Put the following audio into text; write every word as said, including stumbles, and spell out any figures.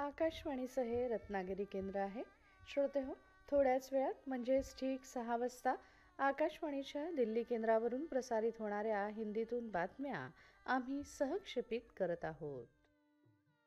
आकाशवाणीचं हे रत्नागिरी केंद्र आहे. श्रोते हो, थोड्याच वेळात म्हणजेच ठीक सहा वाजता आकाशवाणीच्या दिल्ली केंद्रावरून प्रसारित होणाऱ्या हिंदीतून बातम्या आम्ही सहक्षेपित करत आहोत.